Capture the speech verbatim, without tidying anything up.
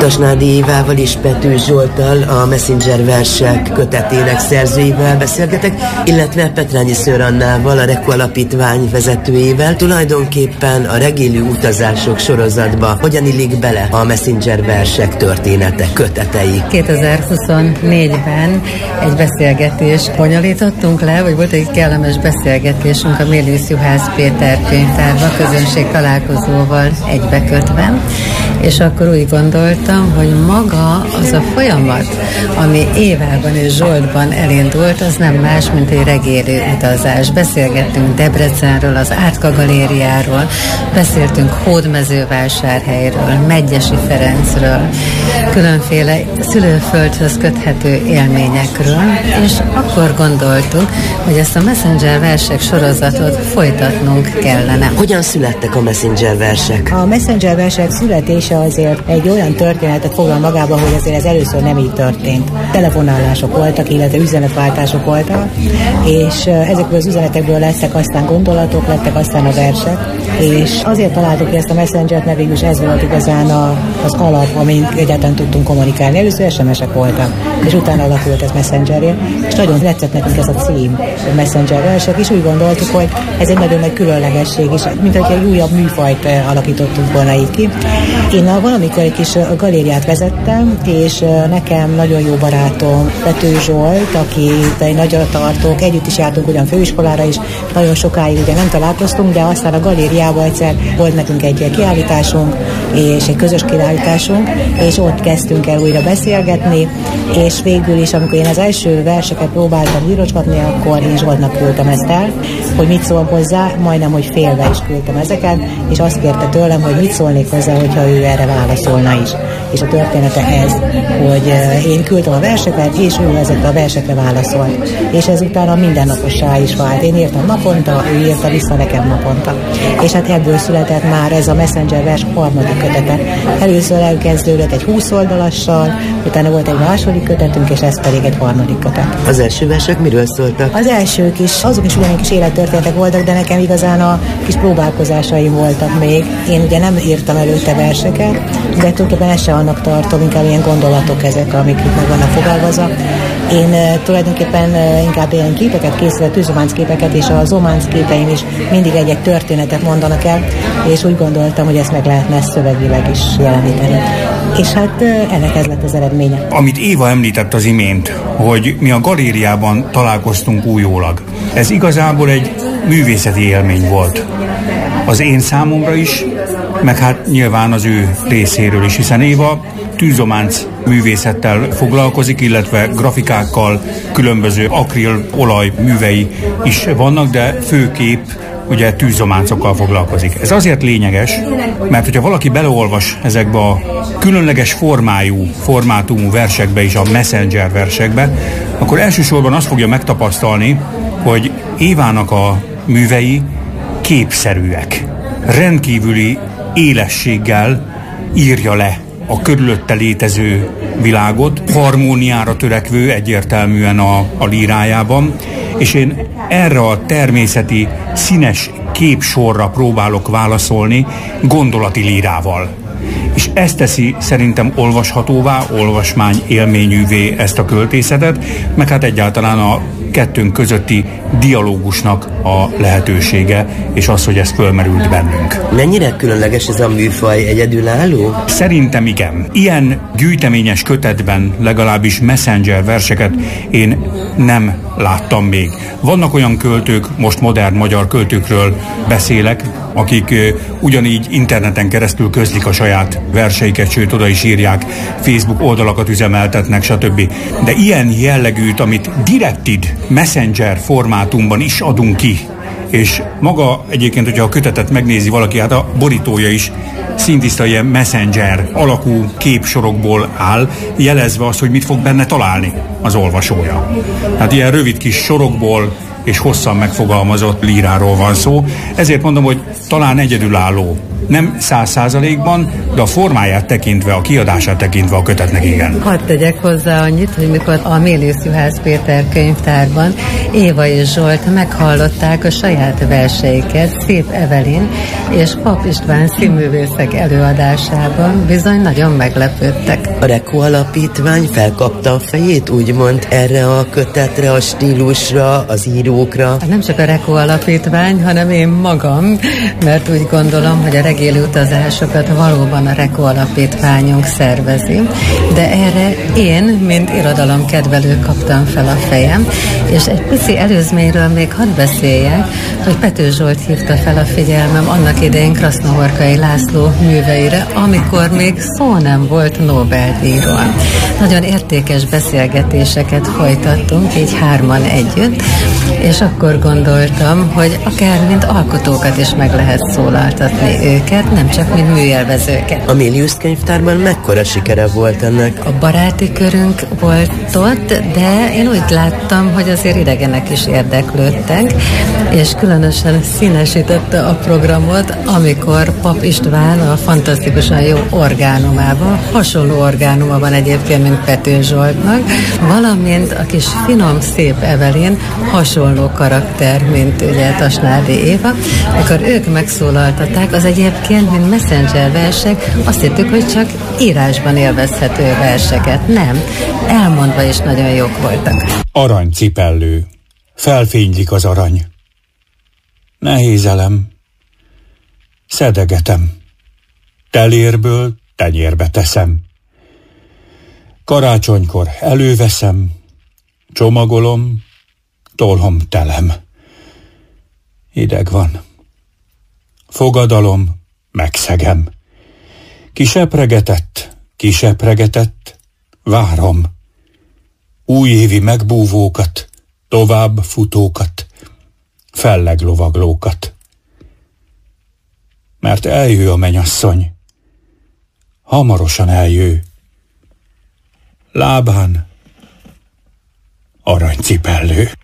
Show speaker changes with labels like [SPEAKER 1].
[SPEAKER 1] Tasnádi Évával és Pető Zsolttal, a Messenger versek kötetének szerzőivel beszélgetek, illetve Petrányi Szőr Annával, a Reku Alapítvány vezetőjével. Tulajdonképpen a Regélő utazások sorozatba hogyan illik bele a Messenger versek története, kötetei?
[SPEAKER 2] kétezer-huszonnégyben egy beszélgetést bonyolítottunk le, vagy volt egy kellemes beszélgetésünk a Mélius Juhász Péter könyvtárba, közönség találkozóval egybekötve, és akkor úgy gondoltam, hogy maga az a folyamat, ami Évában és Zsoltban elindult, az nem más, mint egy regélő utazás. Beszélgettünk Debrecenről, az Átka galériáról, beszéltünk Hódmezővásárhelyről, Medgyessy Ferencről, különféle szülőföldhöz köthető élményekről, és akkor gondoltuk, hogy ezt a Messenger versek sorozatot folytatnunk kellene.
[SPEAKER 1] Hogyan születtek a Messenger versek?
[SPEAKER 3] A Messenger versek születése azért egy olyan történetet foglal magába, hogy azért ez először nem így történt. Telefonálások voltak, illetve üzenetváltások voltak, és ezekből az üzenetekből lettek aztán gondolatok, lettek aztán a versek, és azért találtuk ki ezt a Messengert, mert végül is ez volt igazán a, az alap, amin egyáltalán tudtunk kommunikálni. Először es em esek voltak, és utána alakult ez Messengeré, és nagyon tetszett nekünk ez a cím, a Messenger versek, és úgy gondoltuk, hogy ez egy nagyon nagy különlegesség, és mint hogy egy újabb műfajt alakítottunk volna így ki. Én a valamikor egy kis galériát vezettem, és nekem nagyon jó barátom Pető Zsolt, aki egy nagyra tartók, együtt is jártunk ugyan főiskolára is, nagyon sokáig ugye nem találkoztunk, de aztán a galériában egyszer volt nekünk egy kiállításunk, és egy közös kiállításunk, és ott kezdtünk el újra beszélgetni, és végül is, amikor én az első verseket próbáltam írocskatni, akkor én Zsoltnak küldtem ezt el, hogy mit szól hozzá, majdnem, hogy félve is küldtem ezeket, és azt kérte tőlem, hogy mit szólnék hozzá, hogyha ő erre válaszolna is. És a története ez, hogy én küldtem a verseket, és ő ezekre a versekre válaszolt. És ezután a mindennapossá is vált. Én írtam naponta, ő írta vissza nekem naponta. És hát ebből született már ez a Messenger vers harmadik kötete. Először elkezdődött egy húsz oldalassal, utána volt egy második kötetünk, és ez pedig egy harmadik kötet.
[SPEAKER 1] Az első versek miről szóltak?
[SPEAKER 3] Az elsők is, azok is ugyanik kis élettörténetek voltak, de nekem igazán a kis próbálkozásaim voltak még. Én ugye nem írtam előtte verseket, de tulajdonképpen ezt se annak tartom, inkább ilyen gondolatok ezek, amik itt meg vannak fogalmazva. Én uh, tulajdonképpen uh, inkább ilyen képeket készített, tűzománc képeket, és a zománc képeim is mindig egy-egy történetet mondanak el, és úgy gondoltam, hogy ezt meg lehetne szövegileg is jeleníteni. És hát uh, ennek ez lett az eredménye.
[SPEAKER 4] Amit Éva említett az imént, hogy mi a galériában találkoztunk újólag. Ez igazából egy művészeti élmény volt. Az én számomra is, meg hát nyilván az ő részéről is, hiszen Éva tűzománc művészettel foglalkozik, illetve grafikákkal, különböző akril olaj művei is vannak, de főképp ugye tűzománcokkal foglalkozik. Ez azért lényeges, mert hogyha valaki beleolvas ezekbe a különleges formájú, formátumú versekbe is, a Messenger versekbe, akkor elsősorban azt fogja megtapasztalni, hogy Évának a művei képszerűek. Rendkívüli élességgel írja le a körülötte létező világot, harmóniára törekvő egyértelműen a, a lírájában, és én erre a természeti, színes képsorra próbálok válaszolni gondolati lírával. És ez teszi szerintem olvashatóvá, olvasmány élményűvé ezt a költészetet, meg hát egyáltalán a kettőnk közötti dialógusnak a lehetősége, és az, hogy ez fölmerült bennünk.
[SPEAKER 1] Mennyire különleges ez a műfaj, egyedülálló?
[SPEAKER 4] Szerintem igen. Ilyen gyűjteményes kötetben legalábbis Messenger verseket én nem láttam még. Vannak olyan költők, most modern magyar költőkről beszélek, akik uh, ugyanígy interneten keresztül közlik a saját verseiket, sőt oda is írják, Facebook oldalakat üzemeltetnek, stb. De ilyen jellegűt, amit Directed Messenger formátumban is adunk ki, és maga egyébként, hogyha a kötetet megnézi valaki, hát a borítója is szintiszta ilyen Messenger alakú képsorokból áll, jelezve azt, hogy mit fog benne találni az olvasója. Hát ilyen rövid kis sorokból és hosszan megfogalmazott líráról van szó. Ezért mondom, hogy talán egyedülálló. Nem száz százalékban, de a formáját tekintve, a kiadását tekintve a kötetnek igen.
[SPEAKER 2] Hadd tegyek hozzá annyit, hogy mikor a Mélius Juhász Péter könyvtárban Éva és Zsolt meghallották a saját verseiket Szép Evelyn és Pap István színművészek előadásában, bizony nagyon meglepődtek.
[SPEAKER 1] A Reko Alapítvány felkapta a fejét, úgymond erre a kötetre, a stílusra, az írókra.
[SPEAKER 2] Nem csak a Reko Alapítvány, hanem én magam, mert úgy gondolom, hogy a regéli utazásokat valóban a Reko Alapítványunk szervezi, de erre én, mint irodalomkedvelő kaptam fel a fejem, és egy pici előzményről még hadd beszéljek, hogy Pető Zsolt hívta fel a figyelmem annak idején Krasznohorkai László műveire, amikor még szó nem volt Nobel-díjról. Nagyon értékes beszélgetéseket folytattunk, így hárman együtt, és akkor gondoltam, hogy akár mint alkotókat is meg lehet szólaltatni őket, nem csak mint műjelvezőket.
[SPEAKER 1] A Mélius könyvtárban mekkora sikere volt ennek?
[SPEAKER 2] A baráti körünk volt ott, de én úgy láttam, hogy azért idegenek is érdeklődtek, és különösen színesítette a programot, amikor Pap István a fantasztikusan jó orgánumában, hasonló orgánuma van egyébként, mint Pető Zsoltnak, valamint a kis finom, szép Evelyn hasonló karakter, mint ugye Tasnádi Éva, amikor ők megszólaltatták, az egyébként, mint messenger versek, azt hittük, hogy csak írásban élvezhető verseket. Nem, elmondva is nagyon jók voltak.
[SPEAKER 4] Aranycipellő. Felfénylik az arany. Nehéz elem. Szedegetem. Telérből tenyérbe teszem. Karácsonykor előveszem, csomagolom, tolhom telem. Hideg van. Fogadalom, megszegem. Kisepregetett, kisepregetett, várom. Újévi megbúvókat, tovább futókat, felleglovaglókat. Mert eljő a mennyasszony, hamarosan eljő. Lábán aranycipellő.